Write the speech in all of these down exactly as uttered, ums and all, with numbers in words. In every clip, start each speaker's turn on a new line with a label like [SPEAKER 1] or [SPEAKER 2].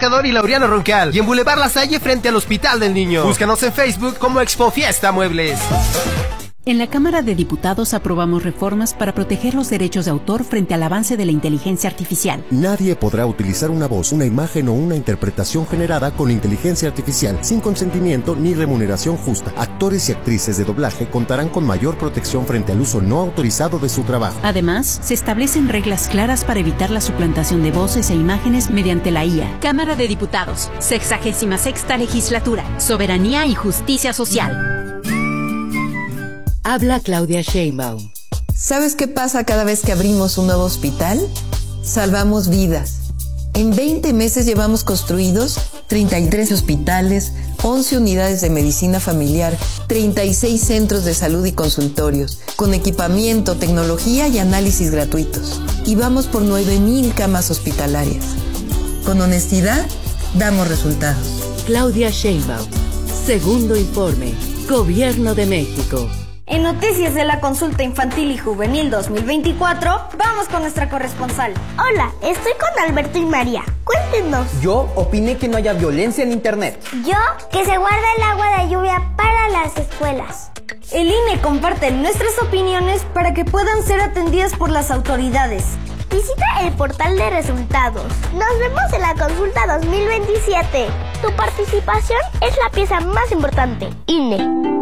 [SPEAKER 1] Embarcador y Laureano Roncal. Y en Boulevard La Salle frente al Hospital del Niño. Búscanos en Facebook como Expo Fiesta Muebles.
[SPEAKER 2] En la Cámara de Diputados aprobamos reformas para proteger los derechos de autor frente al avance de la inteligencia artificial.
[SPEAKER 3] Nadie podrá utilizar una voz, una imagen o una interpretación generada con inteligencia artificial sin consentimiento ni remuneración justa. Actores y actrices de doblaje contarán con mayor protección frente al uso no autorizado de su trabajo.
[SPEAKER 2] Además, se establecen reglas claras para evitar la suplantación de voces e imágenes mediante la I A. Cámara de Diputados, sexagésima sexta legislatura, soberanía y justicia social.
[SPEAKER 4] Habla Claudia Sheinbaum.
[SPEAKER 5] ¿Sabes qué pasa cada vez que abrimos un nuevo hospital? Salvamos vidas. En veinte meses llevamos construidos treinta y tres hospitales, once unidades de medicina familiar, treinta y seis centros de salud y consultorios, con equipamiento, tecnología y análisis gratuitos. Y vamos por nueve mil camas hospitalarias. Con honestidad, damos resultados.
[SPEAKER 4] Claudia Sheinbaum. Segundo informe. Gobierno de México.
[SPEAKER 6] En Noticias de la Consulta Infantil y Juvenil dos mil veinticuatro, vamos con nuestra corresponsal.
[SPEAKER 7] Hola, estoy con Alberto y María. Cuéntenos.
[SPEAKER 8] Yo opiné que no haya violencia en internet.
[SPEAKER 7] Yo, que se guarda el agua de lluvia para las escuelas.
[SPEAKER 6] El I N E comparte nuestras opiniones para que puedan ser atendidas por las autoridades.
[SPEAKER 7] Visita el portal de resultados. Nos vemos en la consulta dos mil veintisiete. Tu participación es la pieza más importante. I N E.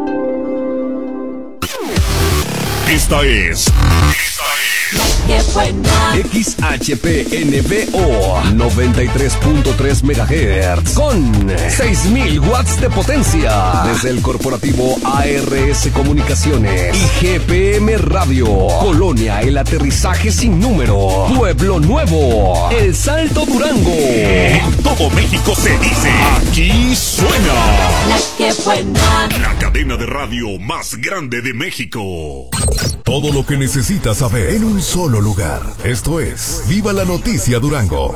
[SPEAKER 9] Esta es... Esta es... X H P N V O noventa y tres punto tres megahertz con seis mil watts de potencia desde el corporativo A R S Comunicaciones y G P M Radio. Colonia El Aterrizaje Sin Número, Pueblo Nuevo, El Salto Durango. En todo México se dice, aquí suena
[SPEAKER 10] La que buena,
[SPEAKER 9] la cadena de radio más grande de México. Todo lo que necesitas saber en un solo lugar. Esto es Viva la Noticia Durango.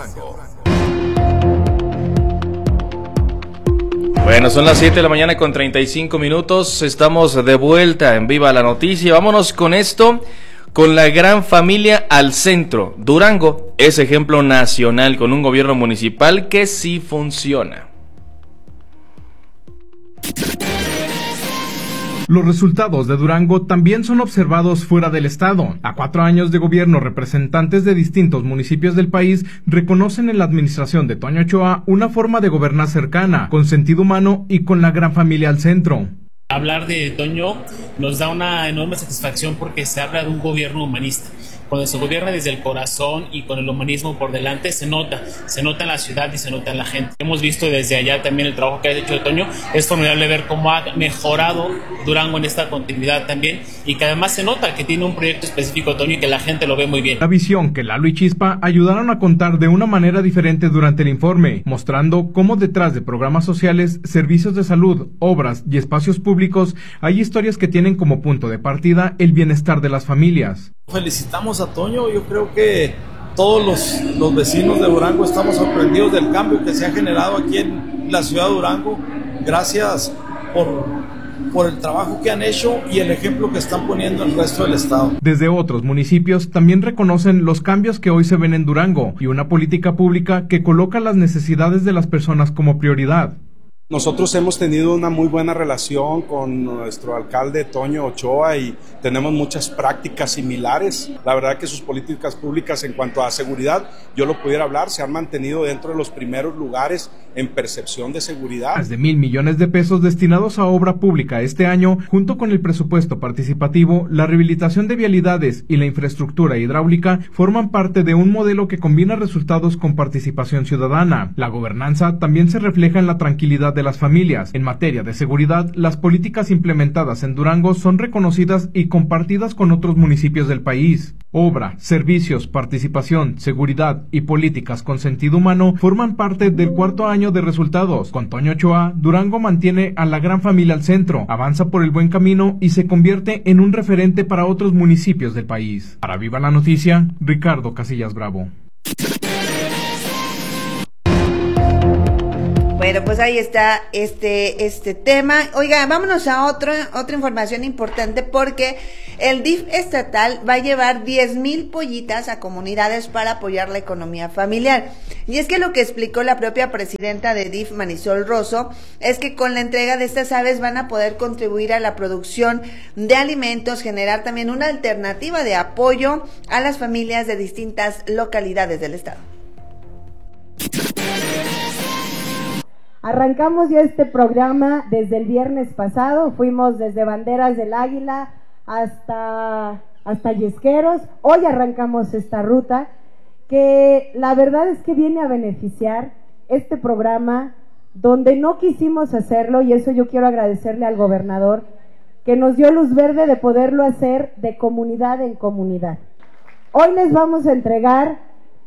[SPEAKER 11] Bueno, son las siete de la mañana con treinta y cinco minutos. Estamos de vuelta en Viva la Noticia. Vámonos con esto, con la gran familia al centro. Durango es ejemplo nacional con un gobierno municipal que sí funciona.
[SPEAKER 12] Los resultados de Durango también son observados fuera del estado. A cuatro años de gobierno, representantes de distintos municipios del país reconocen en la administración de Toño Ochoa una forma de gobernar cercana, con sentido humano y con la gran familia al centro.
[SPEAKER 13] Hablar de Toño nos da una enorme satisfacción porque se habla de un gobierno humanista. Cuando se gobierna desde el corazón y con el humanismo por delante, se nota, se nota en la ciudad y se nota en la gente. Hemos visto desde allá también el trabajo que ha hecho Toño. Es formidable ver cómo ha mejorado Durango en esta continuidad también y que además se nota que tiene un proyecto específico Toño y que la gente lo ve muy bien.
[SPEAKER 12] La visión que Lalo y Chispa ayudaron a contar de una manera diferente durante el informe, mostrando cómo detrás de programas sociales, servicios de salud, obras y espacios públicos hay historias que tienen como punto de partida el bienestar de las familias.
[SPEAKER 14] Felicitamos a Toño, yo creo que todos los, los vecinos de Durango estamos sorprendidos del cambio que se ha generado aquí en la ciudad de Durango. Gracias por, por el trabajo que han hecho y el ejemplo que están poniendo en el resto del estado.
[SPEAKER 12] Desde otros municipios también reconocen los cambios que hoy se ven en Durango y una política pública que coloca las necesidades de las personas como prioridad.
[SPEAKER 15] Nosotros hemos tenido una muy buena relación con nuestro alcalde Toño Ochoa y tenemos muchas prácticas similares. La verdad que sus políticas públicas en cuanto a seguridad, yo lo pudiera hablar, se han mantenido dentro de los primeros lugares en percepción de seguridad.
[SPEAKER 12] Más de mil millones de pesos destinados a obra pública este año, junto con el presupuesto participativo, la rehabilitación de vialidades y la infraestructura hidráulica, forman parte de un modelo que combina resultados con participación ciudadana. La gobernanza también se refleja en la tranquilidad de las familias. En materia de seguridad, las políticas implementadas en Durango son reconocidas y compartidas con otros municipios del país. Obra, servicios, participación, seguridad y políticas con sentido humano forman parte del cuarto año de resultados. Con Toño Ochoa, Durango mantiene a la gran familia al centro, avanza por el buen camino y se convierte en un referente para otros municipios del país. Para Viva la Noticia, Ricardo Casillas Bravo.
[SPEAKER 16] Bueno, Bueno, pues ahí está este este tema. Oiga, vámonos a otro, otra información importante, porque el D I F estatal va a llevar diez mil pollitas a comunidades para apoyar la economía familiar. Y es que lo que explicó la propia presidenta de D I F, Marisol Rosso, es que con la entrega de estas aves van a poder contribuir a la producción de alimentos, generar también una alternativa de apoyo a las familias de distintas localidades del estado.
[SPEAKER 17] Arrancamos ya este programa desde el viernes pasado, fuimos desde Banderas del Águila hasta, hasta Yesqueros. Hoy arrancamos esta ruta que la verdad es que viene a beneficiar este programa donde no quisimos hacerlo, y eso yo quiero agradecerle al gobernador que nos dio luz verde de poderlo hacer de comunidad en comunidad. Hoy les vamos a entregar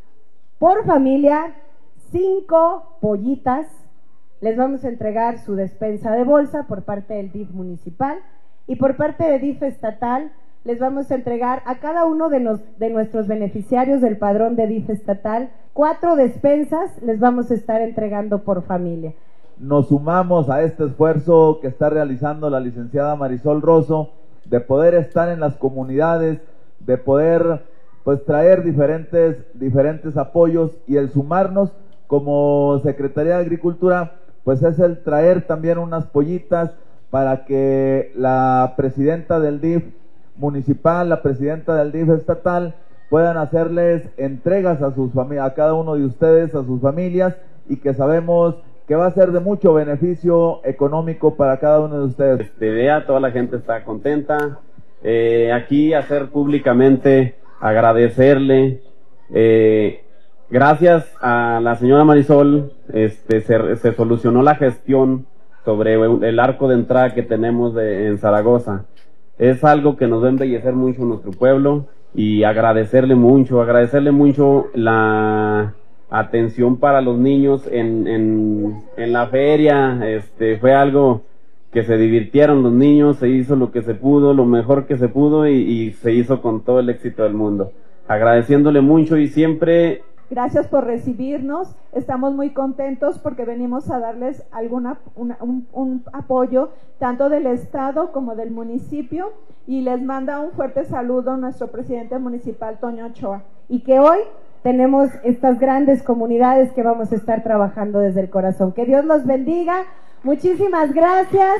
[SPEAKER 17] por familia cinco pollitas. Les vamos a entregar su despensa de bolsa por parte del D I F municipal, y por parte del D I F estatal les vamos a entregar a cada uno de, los, de nuestros beneficiarios del padrón de D I F estatal cuatro despensas. Les vamos a estar entregando por familia.
[SPEAKER 18] Nos sumamos a este esfuerzo que está realizando la licenciada Marisol Rosso de poder estar en las comunidades, de poder pues traer diferentes, diferentes apoyos, y el sumarnos como Secretaría de Agricultura pues es el traer también unas pollitas para que la presidenta del D I F municipal, la presidenta del D I F estatal puedan hacerles entregas a sus familias, a cada uno de ustedes, a sus familias, y que sabemos que va a ser de mucho beneficio económico para cada uno de ustedes.
[SPEAKER 19] Esta idea, toda la gente está contenta. Eh, aquí hacer públicamente, agradecerle, eh, gracias a la señora Marisol, este, se, se solucionó la gestión sobre el arco de entrada que tenemos de, en Zaragoza. Es algo que nos va a embellecer mucho nuestro pueblo, y agradecerle mucho, agradecerle mucho la atención para los niños en, en, en la feria. Este, fue algo que se divirtieron los niños, se hizo lo que se pudo, lo mejor que se pudo, y, y se hizo con todo el éxito del mundo. Agradeciéndole mucho, y siempre...
[SPEAKER 17] Gracias por recibirnos, estamos muy contentos porque venimos a darles alguna una, un, un apoyo tanto del estado como del municipio, y les manda un fuerte saludo nuestro presidente municipal, Toño Ochoa, y que hoy tenemos estas grandes comunidades que vamos a estar trabajando desde el corazón. Que Dios los bendiga, muchísimas gracias.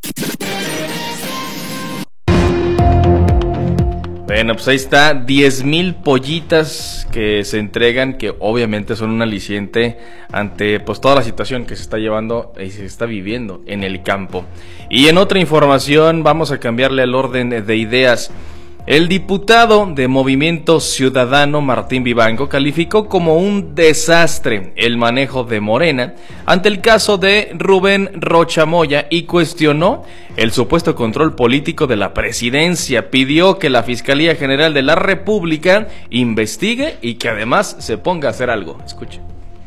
[SPEAKER 11] Bueno, pues ahí está, diez mil pollitas que se entregan, que obviamente son un aliciente ante pues toda la situación que se está llevando y se está viviendo en el campo. Y en otra información vamos a cambiarle el orden de ideas. El diputado de Movimiento Ciudadano, Martín Vivanco, calificó como un desastre el manejo de Morena ante el caso de Rubén Rocha Moya y cuestionó el supuesto control político de la presidencia. Pidió que la Fiscalía General de la República investigue y que además se ponga a hacer algo. Escuche.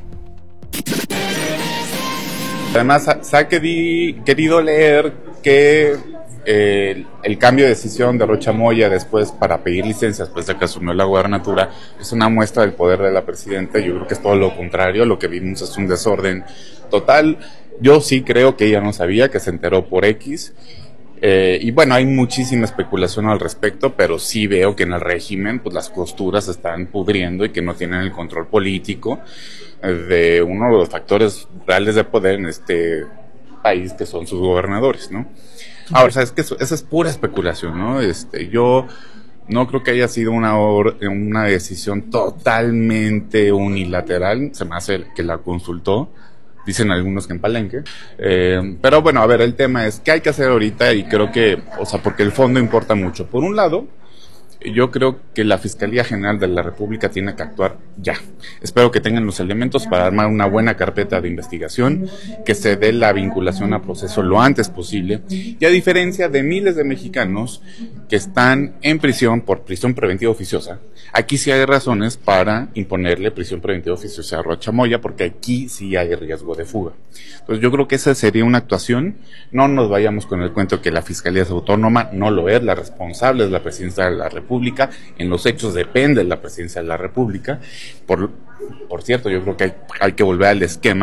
[SPEAKER 20] Además, se ha querido leer que Eh, el cambio de decisión de Rocha Moya después para pedir licencias después de que asumió la gubernatura es una muestra del poder de la presidenta. Yo creo que es todo lo contrario, lo que vimos es un desorden total. Yo sí creo que ella no sabía, que se enteró por X, eh, y bueno, hay muchísima especulación al respecto, pero sí veo que en el régimen pues las costuras se están pudriendo y que no tienen el control político eh, de uno de los factores reales de poder en este país, que son sus gobernadores, ¿no? Ahora, sabes que eso, esa es pura especulación, ¿no? Este, yo no creo que haya sido una or, una decisión totalmente unilateral. Se me hace que la consultó, dicen algunos que en Palenque. Eh, pero bueno, a ver, el tema es qué hay que hacer ahorita, y creo que, o sea, porque el fondo importa mucho. Por un lado, yo creo que la Fiscalía General de la República tiene que actuar ya. Espero que tengan los elementos para armar una buena carpeta de investigación, que se dé la vinculación a proceso lo antes posible, y a diferencia de miles de mexicanos que están en prisión por prisión preventiva oficiosa, aquí sí hay razones para imponerle prisión preventiva oficiosa a Rocha Moya, porque aquí sí hay riesgo de fuga. Entonces yo creo que esa sería una actuación. No nos vayamos con el cuento que la Fiscalía es autónoma, no lo es. La responsable es la Presidencia de la República. En los hechos depende de la Presidencia de la República. Por, por cierto, yo creo que hay, hay que volver al esquema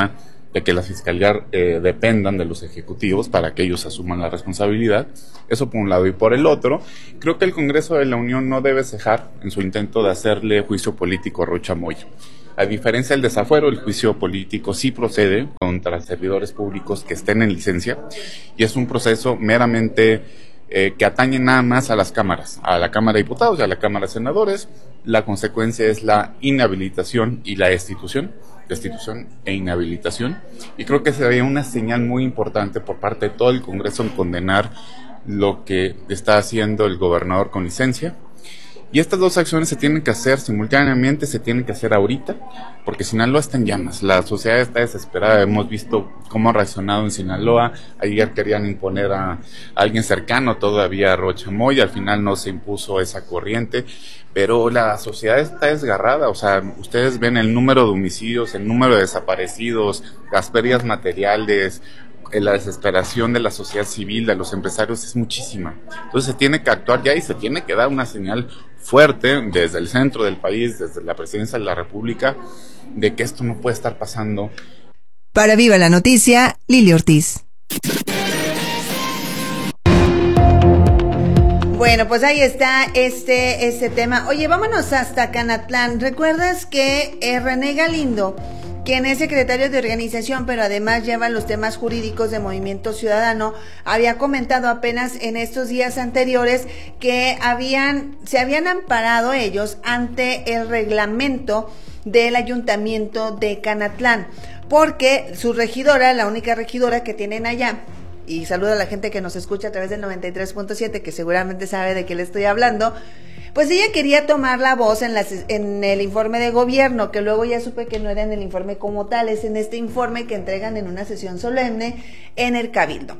[SPEAKER 20] de que la fiscalía eh, dependan de los ejecutivos para que ellos asuman la responsabilidad. Eso por un lado. Y por el otro, creo que el Congreso de la Unión no debe cejar en su intento de hacerle juicio político a Rocha Moya. A diferencia del desafuero, el juicio político sí procede contra servidores públicos que estén en licencia y es un proceso meramente eh, que atañe nada más a las cámaras, a la Cámara de Diputados y a la Cámara de Senadores. La consecuencia es la inhabilitación y la destitución. destitución e inhabilitación, y creo que sería una señal muy importante por parte de todo el Congreso en condenar lo que está haciendo el gobernador con licencia. Y estas dos acciones se tienen que hacer simultáneamente, se tienen que hacer ahorita, porque Sinaloa está en llamas, la sociedad está desesperada, hemos visto cómo ha reaccionado en Sinaloa. Ayer querían imponer a, a alguien cercano todavía a Rocha Moya, al final no se impuso esa corriente, pero la sociedad está desgarrada. O sea, ustedes ven el número de homicidios, el número de desaparecidos, las pérdidas materiales, la desesperación de la sociedad civil, de los empresarios es muchísima. Entonces se tiene que actuar ya y se tiene que dar una señal fuerte desde el centro del país, desde la presidencia de la República, de que esto no puede estar pasando.
[SPEAKER 16] Para Viva la Noticia, Lili Ortiz. Bueno, pues ahí está este, este tema. Oye, vámonos hasta Canatlán. ¿Recuerdas que eh, René Galindo, quien es secretario de organización, pero además lleva los temas jurídicos de Movimiento Ciudadano, había comentado apenas en estos días anteriores que habían, se habían amparado ellos ante el reglamento del Ayuntamiento de Canatlán, porque su regidora, la única regidora que tienen allá, y saludo a la gente que nos escucha a través del noventa y tres punto siete, que seguramente sabe de qué le estoy hablando, pues ella quería tomar la voz en, las, en el informe de gobierno, que luego ya supe que no era en el informe como tal, es en este informe que entregan en una sesión solemne en el Cabildo.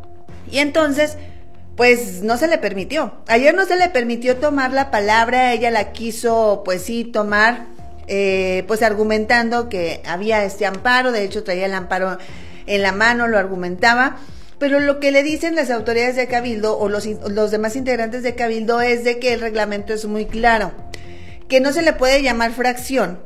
[SPEAKER 16] Y entonces, pues no se le permitió. Ayer no se le permitió tomar la palabra, ella la quiso, pues sí, tomar, eh, pues argumentando que había este amparo, de hecho traía el amparo en la mano, lo argumentaba. Pero lo que le dicen las autoridades de Cabildo o los, los demás integrantes de Cabildo es de que el reglamento es muy claro, que no se le puede llamar fracción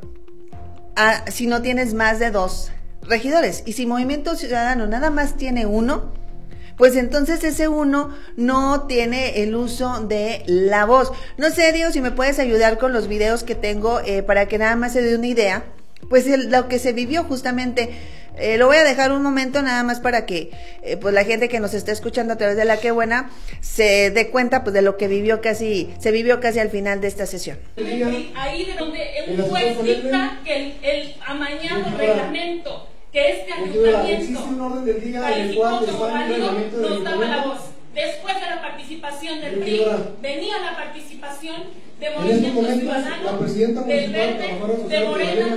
[SPEAKER 16] a, si no tienes más de dos regidores. Y si Movimiento Ciudadano nada más tiene uno, pues entonces ese uno no tiene el uso de la voz. No sé, Diego, si me puedes ayudar con los videos que tengo eh, para que nada más se dé una idea, pues el, lo que se vivió justamente. Eh, lo voy a dejar un momento nada más para que eh, pues la gente que nos está escuchando a través de La Qué Buena se dé cuenta pues de lo que vivió casi, se vivió casi al final de esta sesión.
[SPEAKER 21] Ahí de donde un juez dicta que el, el amañado reglamento que este ayuntamiento calificó como válido nos daba la voz. Después de la participación del P R I, venía la participación de Movimiento Ciudadano, del Verde, de Morena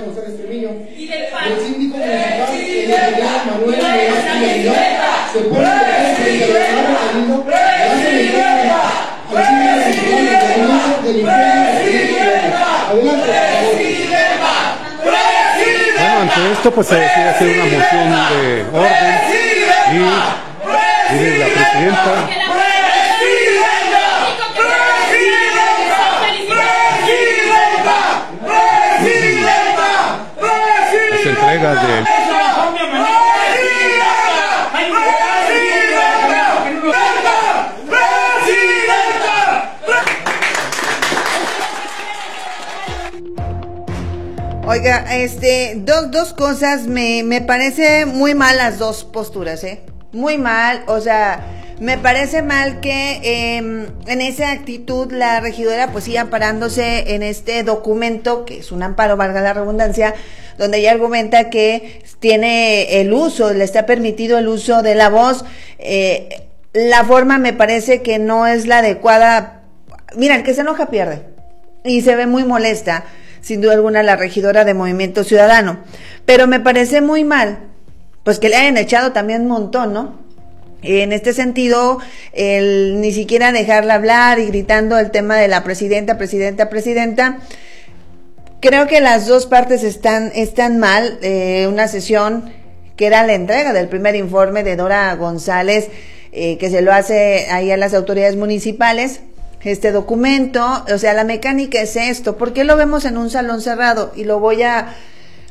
[SPEAKER 21] y del P A N. El síndico municipal, el ingeniero Manuel Medina, se pone de
[SPEAKER 22] Bueno, ante esto pues se decide hacer una moción de orden y, y la presidenta las entregas de
[SPEAKER 16] Oiga, este, dos, dos cosas, me, me parece muy mal las dos posturas, ¿eh? Muy mal, o sea, me parece mal que eh, en esa actitud la regidora pues siga amparándose en este documento, que es un amparo, valga la redundancia, donde ella argumenta que tiene el uso, le está permitido el uso de la voz. Eh, la forma me parece que no es la adecuada. Mira, el que se enoja pierde, y se ve muy molesta, sin duda alguna, la regidora de Movimiento Ciudadano, pero me parece muy mal, pues que le hayan echado también un montón, ¿no? En este sentido, el ni siquiera dejarla hablar y gritando el tema de la presidenta, presidenta, presidenta. Creo que las dos partes están, están mal. Eh, una sesión que era la entrega del primer informe de Dora González, eh, que se lo hace ahí a las autoridades municipales. Este documento, o sea, la mecánica es esto. ¿Por qué lo vemos en un salón cerrado? Y lo voy a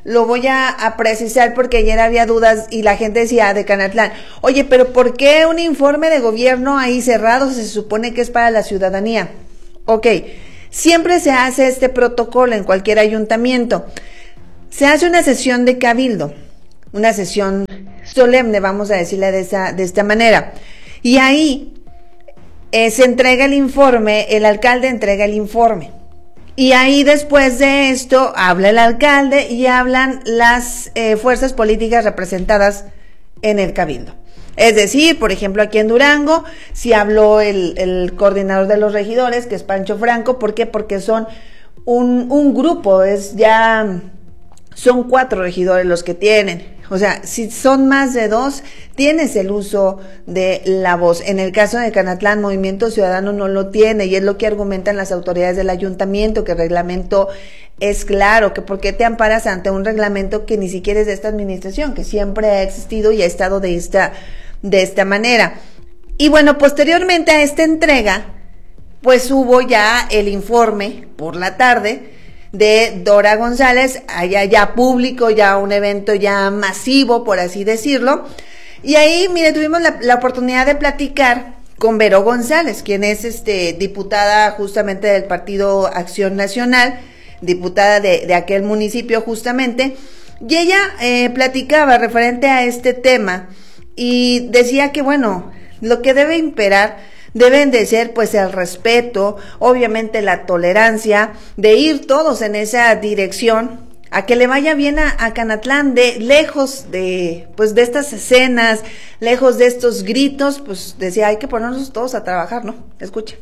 [SPEAKER 16] lo voy a, a precisar porque ayer había dudas y la gente decía de Canatlán, oye, pero ¿por qué un informe de gobierno ahí cerrado se supone que es para la ciudadanía? Ok, siempre se hace este protocolo en cualquier ayuntamiento. Se hace una sesión de cabildo, una sesión solemne, vamos a decirle de esa, de esta manera. Y ahí eh, se entrega el informe, el alcalde entrega el informe. Y ahí después de esto habla el alcalde y hablan las eh, fuerzas políticas representadas en el cabildo. Es decir, por ejemplo, aquí en Durango, si habló el, el coordinador de los regidores, que es Pancho Franco. ¿Por qué? Porque son un, un grupo, es ya, son cuatro regidores los que tienen. O sea, si son más de dos, tienes el uso de la voz. En el caso de Canatlán, Movimiento Ciudadano no lo tiene, y es lo que argumentan las autoridades del ayuntamiento, que el reglamento es claro, que por qué te amparas ante un reglamento que ni siquiera es de esta administración, que siempre ha existido y ha estado de esta, de esta manera. Y bueno, posteriormente a esta entrega, pues hubo ya el informe por la tarde de Dora González, allá ya público, ya un evento ya masivo, por así decirlo. Y ahí, mire, tuvimos la, la oportunidad de platicar con Vero González, quien es este diputada justamente del Partido Acción Nacional, diputada de, de aquel municipio justamente, y ella eh, platicaba referente a este tema y decía que, bueno, lo que debe imperar deben de ser pues el respeto, obviamente la tolerancia, de ir todos en esa dirección, a que le vaya bien a, a Canatlán, de lejos de pues de estas escenas, lejos de estos gritos. Pues decía, hay que ponernos todos a trabajar, ¿no? Escucha.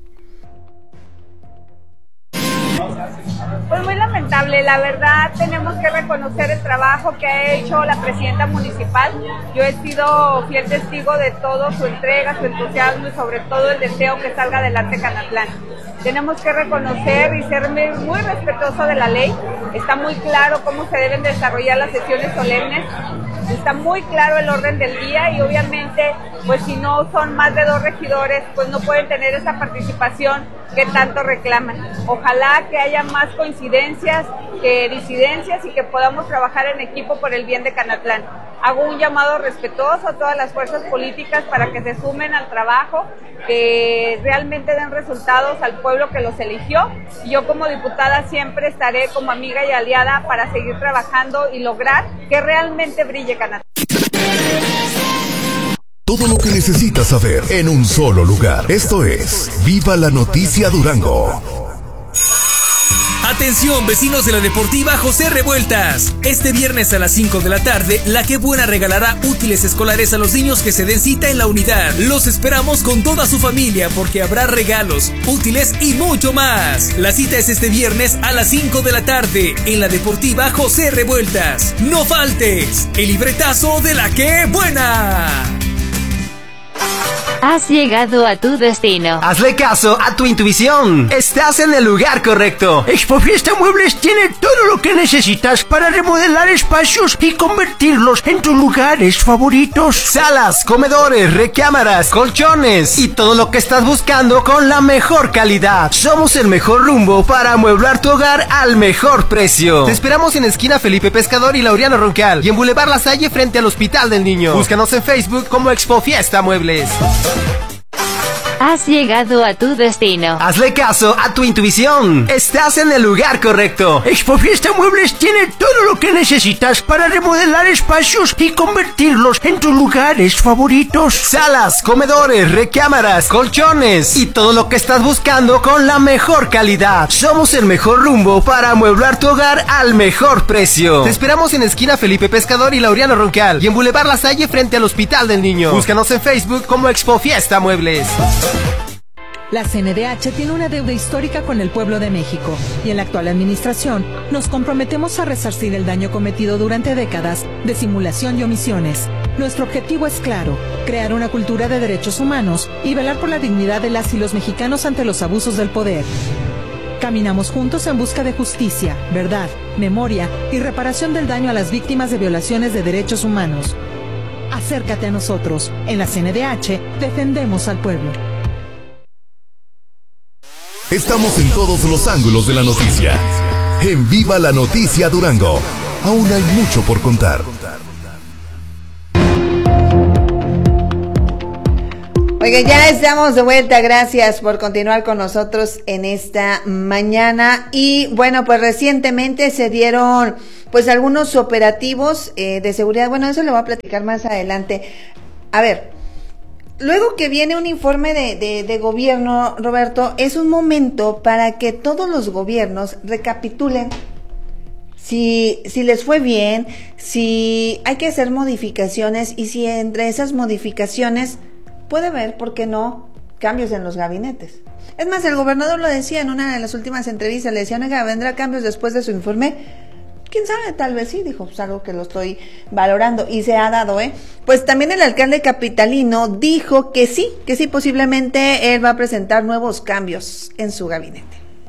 [SPEAKER 1] Pues muy lamentable, la verdad tenemos que reconocer el trabajo que ha hecho la presidenta municipal. Yo he sido fiel testigo de todo su entrega, su entusiasmo y sobre todo el deseo que salga adelante Canatlán. Tenemos que reconocer y ser muy respetuoso de la ley. Está muy claro cómo se deben desarrollar las sesiones solemnes. Está muy claro el orden del día y obviamente, pues si no son más de dos regidores, pues no pueden tener esa participación que tanto reclaman. Ojalá que haya más coincidencias que disidencias y que podamos trabajar en equipo por el bien de Canatlán. Hago un llamado respetuoso a todas las fuerzas políticas para que se sumen al trabajo, que realmente den resultados al pueblo que los eligió. Y yo como diputada siempre estaré como amiga y aliada para seguir trabajando y lograr que realmente brille Canatlán.
[SPEAKER 9] Todo lo que necesitas saber en un solo lugar. Esto es Viva la Noticia Durango.
[SPEAKER 3] Atención, vecinos de la Deportiva José Revueltas. Este viernes a las cinco de la tarde, La Qué Buena regalará útiles escolares a los niños que se den cita en la unidad. Los esperamos con toda su familia porque habrá regalos, útiles y mucho más. La cita es este viernes a las cinco de la tarde en la Deportiva José Revueltas. No faltes, el libretazo de La Qué Buena.
[SPEAKER 23] Has llegado a tu destino.
[SPEAKER 24] Hazle caso a tu intuición. Estás en el lugar correcto.
[SPEAKER 25] Expofiesta Muebles tiene todo lo que necesitas para remodelar espacios y convertirlos en tus lugares favoritos.
[SPEAKER 24] Salas, comedores, recámaras, colchones y todo lo que estás buscando con la mejor calidad. Somos el mejor rumbo para amueblar tu hogar al mejor precio. Te esperamos en esquina Felipe Pescador y Laureano Roncal y en Boulevard La Salle frente al Hospital del Niño. Búscanos en Facebook como Expofiesta Muebles.
[SPEAKER 23] Has llegado a tu destino.
[SPEAKER 24] Hazle caso a tu intuición. Estás en el lugar correcto.
[SPEAKER 25] Expofiesta Muebles tiene todo lo que necesitas para remodelar espacios y convertirlos en tus lugares favoritos.
[SPEAKER 24] Salas, comedores, recámaras, colchones y todo lo que estás buscando con la mejor calidad. Somos el mejor rumbo para amueblar tu hogar al mejor precio. Te esperamos en esquina Felipe Pescador y Laureano Roncal y en Boulevard La Salle frente al Hospital del Niño. Búscanos en Facebook como Expofiesta Muebles.
[SPEAKER 26] La C N D H tiene una deuda histórica con el pueblo de México y en la actual administración nos comprometemos a resarcir el daño cometido durante décadas de simulación y omisiones. Nuestro objetivo es claro, crear una cultura de derechos humanos y velar por la dignidad de las y los mexicanos ante los abusos del poder. Caminamos juntos en busca de justicia, verdad, memoria y reparación del daño a las víctimas de violaciones de derechos humanos. Acércate a nosotros. En la C N D H defendemos al pueblo.
[SPEAKER 9] Estamos en todos los ángulos de la noticia. En Viva la Noticia Durango. Aún hay mucho por contar.
[SPEAKER 16] Oiga, ya estamos de vuelta, gracias por continuar con nosotros en esta mañana. Y bueno, pues recientemente se dieron pues algunos operativos eh, de seguridad, bueno, eso lo voy a platicar más adelante. A ver, luego que viene un informe de, de, de gobierno, Roberto, es un momento para que todos los gobiernos recapitulen si, si les fue bien, si hay que hacer modificaciones y si entre esas modificaciones puede haber, ¿por qué no?, cambios en los gabinetes. Es más, el gobernador lo decía en una de las últimas entrevistas, le decían, oiga, ¿vendrá cambios después de su informe? ¿Quién sabe? Tal vez sí, dijo, pues algo que lo estoy valorando, y se ha dado, ¿eh? Pues también el alcalde capitalino dijo que sí, que sí, posiblemente él va a presentar nuevos cambios en su gabinete.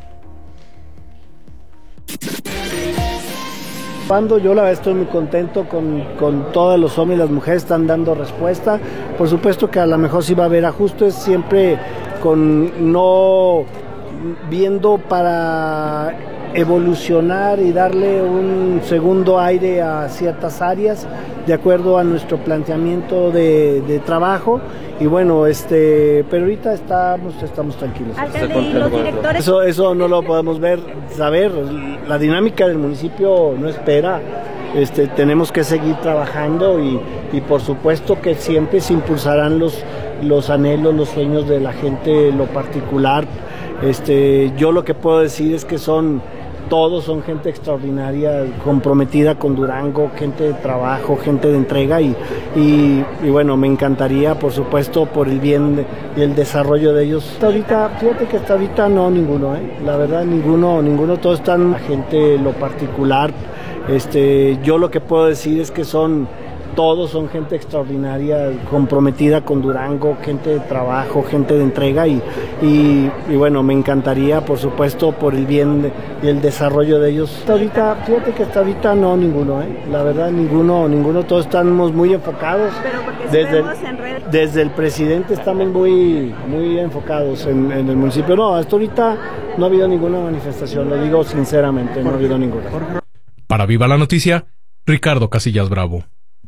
[SPEAKER 2] Yo la verdad estoy muy contento con, con todos los hombres y las mujeres están dando respuesta. Por supuesto que a lo mejor sí va a haber ajustes, siempre con no viendo para evolucionar y darle un segundo aire a ciertas áreas de acuerdo a nuestro planteamiento de, de trabajo. Y bueno, este, pero ahorita estamos, estamos tranquilos.
[SPEAKER 4] Alcalde, ¿y los directores?
[SPEAKER 2] Eso, eso no lo podemos ver, saber. La dinámica del municipio no espera. Este, tenemos que seguir trabajando y, y por supuesto que siempre se impulsarán los, los anhelos, los sueños de la gente, lo particular. Este, yo lo que puedo decir es que son todos son gente extraordinaria, comprometida con Durango, gente de trabajo, gente de entrega y, y, y bueno, me encantaría, por supuesto, por el bien de, y el desarrollo de ellos. Hasta ahorita, fíjate que hasta ahorita no, ninguno, ¿eh? La verdad, ninguno, ninguno, todos están, gente lo particular. Este, yo lo que puedo decir es que son todos son gente extraordinaria, comprometida con Durango, gente de trabajo, gente de entrega y, y, y bueno, me encantaría, por supuesto, por el bien de, y el desarrollo de ellos. Hasta ahorita, fíjate que hasta ahorita no, ninguno, ¿eh? La verdad, ninguno, ninguno, todos estamos muy enfocados.
[SPEAKER 4] Pero porque si
[SPEAKER 2] desde,
[SPEAKER 4] vemos en redes.
[SPEAKER 2] Desde el presidente estamos muy, muy enfocados en, en el municipio. No, hasta ahorita no ha habido ninguna manifestación, lo digo sinceramente, no ha habido ninguna.
[SPEAKER 12] Para Viva la Noticia, Ricardo Casillas Bravo.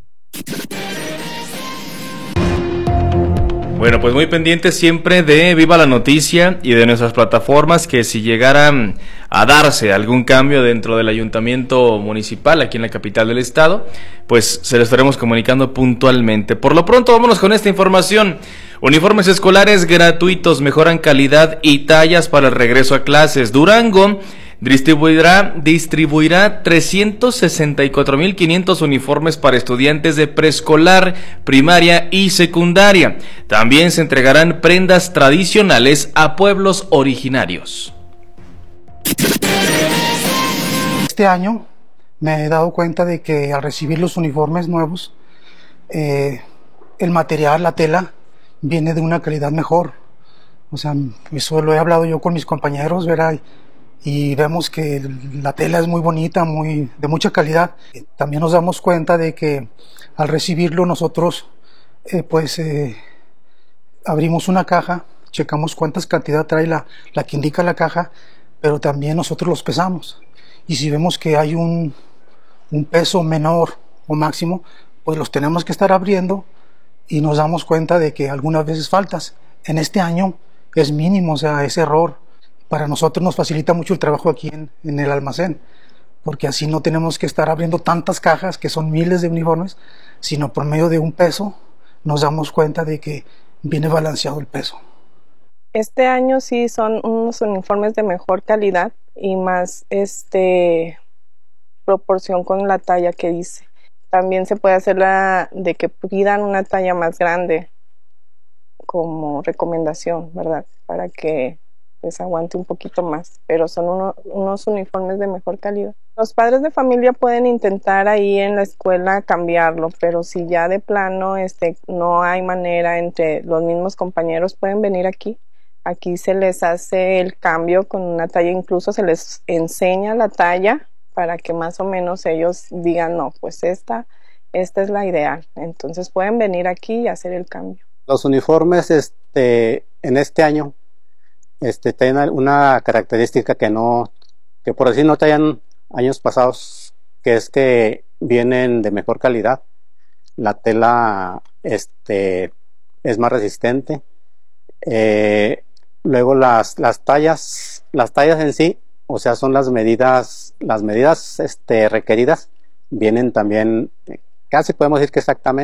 [SPEAKER 11] Bueno, pues muy pendientes siempre de Viva la Noticia y de nuestras plataformas, que si llegaran a darse algún cambio dentro del ayuntamiento municipal aquí en la capital del estado, pues se lo estaremos comunicando puntualmente. Por lo pronto, vámonos con esta información. Uniformes escolares gratuitos mejoran calidad y tallas para el regreso a clases. Durango Distribuirá, distribuirá trescientos sesenta y cuatro mil quinientos uniformes para estudiantes de preescolar, primaria y secundaria. También se entregarán prendas tradicionales a pueblos originarios.
[SPEAKER 5] Este año me he dado cuenta de que al recibir los uniformes nuevos, eh, el material, la tela, viene de una calidad mejor. O sea, eso lo he hablado yo con mis compañeros, ¿verdad? Y vemos que la tela es muy bonita, muy de mucha calidad. También nos damos cuenta de que al recibirlo nosotros eh, pues eh, abrimos una caja, checamos cuántas cantidad trae la, la que indica la caja, pero también nosotros los pesamos. Y si vemos que hay un, un peso menor o máximo, pues los tenemos que estar abriendo y nos damos cuenta de que algunas veces faltas. En este año es mínimo, o sea, ese error. Para nosotros nos facilita mucho el trabajo aquí en, en el almacén, porque así no tenemos que estar abriendo tantas cajas, que son miles de uniformes, sino por medio de un peso nos damos cuenta de que viene balanceado el peso.
[SPEAKER 6] Este año sí son unos uniformes de mejor calidad y más este proporción con la talla que dice. También se puede hacer la de que pidan una talla más grande como recomendación, ¿verdad? Para que pues aguante un poquito más, pero son uno, unos uniformes de mejor calidad. Los padres de familia pueden intentar ahí en la escuela cambiarlo, pero si ya de plano este, no hay manera entre los mismos compañeros, pueden venir aquí. Aquí se les hace el cambio con una talla, incluso se les enseña la talla para que más o menos ellos digan, no, pues esta, esta es la ideal. Entonces pueden venir aquí y hacer el cambio.
[SPEAKER 7] Los uniformes este, en este año Este, tienen una característica que no, que por decir no traían años pasados que es que vienen de mejor calidad. La tela este, es más resistente. Eh, luego las, las tallas, las tallas en sí, o sea, son las medidas, las medidas este, requeridas, vienen también, casi podemos decir que exactamente